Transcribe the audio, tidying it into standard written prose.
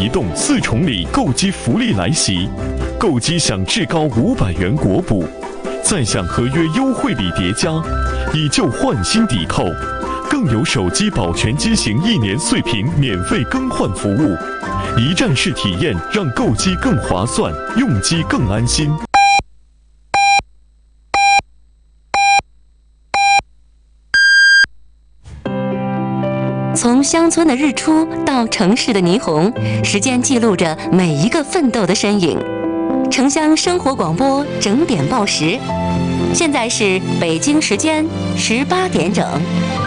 移动4重礼购机福利来袭，购机享至高500元国补，再享合约优惠礼叠加，以旧换新抵扣，更有手机保全机型1年碎屏免费更换服务，一站式体验让购机更划算，用机更安心。 从乡村的日出到城市的霓虹，时间记录着每一个奋斗的身影。城乡生活广播整点报时，现在是北京时间18点整。